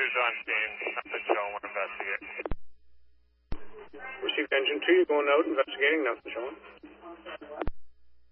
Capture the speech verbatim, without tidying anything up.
Crews on scene. Nothing showing. We're investigating. Received engine two. You're going out investigating. Nothing showing.